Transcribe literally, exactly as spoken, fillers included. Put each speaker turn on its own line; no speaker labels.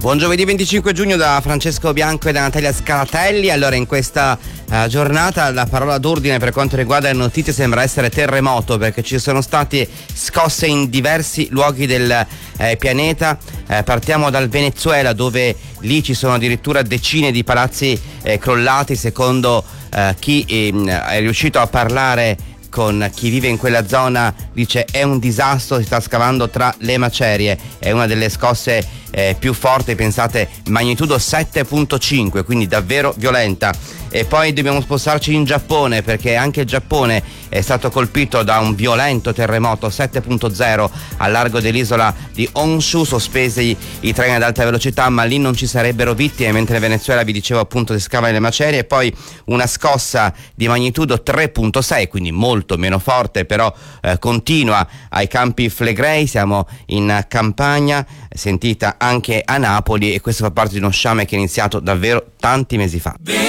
Buon giovedì venticinque giugno da Francesco Bianco e da Natalia Scalatelli. Allora, in questa uh, giornata la parola d'ordine per quanto riguarda le notizie sembra essere terremoto, perché ci sono state scosse in diversi luoghi del eh, pianeta. Eh, partiamo dal Venezuela, dove lì ci sono addirittura decine di palazzi eh, crollati. Secondo eh, chi eh, è riuscito a parlare con chi vive in quella zona, dice è un disastro, si sta scavando tra le macerie. È una delle scosse eh, più forti, pensate, magnitudo sette virgola cinque, quindi davvero violenta. E poi dobbiamo spostarci in Giappone, perché anche il Giappone è stato colpito da un violento terremoto sette virgola zero al largo dell'isola di Honshu. Sospesi i treni ad alta velocità, ma lì non ci sarebbero vittime, mentre in Venezuela, vi dicevo appunto, si scava nelle macerie. E poi una scossa di magnitudo tre virgola sei, quindi molto meno forte, però eh, continua ai Campi Flegrei. Siamo in campagna, sentita anche a Napoli, e questo fa parte di uno sciame che è iniziato davvero tanti mesi fa.